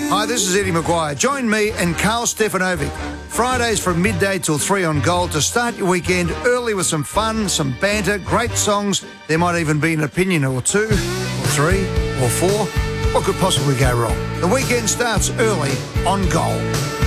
Hi, this is Eddie Maguire. Join me and Carl Stefanovic Fridays from midday till 3 on Gold to start your weekend early with some fun, some banter, great songs. There might even be an opinion or two, or three, or four. What could possibly go wrong? The weekend starts early on Gold.